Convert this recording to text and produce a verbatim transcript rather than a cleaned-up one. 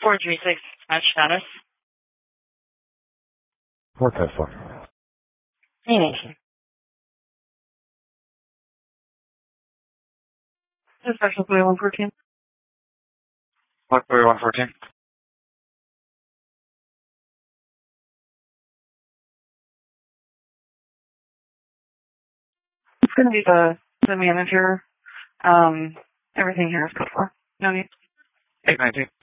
four three six, match status. What the fuck? Hey, Nation. This is Special three one fourteen. What three one fourteen? It's going to be the, the manager. Um, everything here is code for. No need. eight nineteen.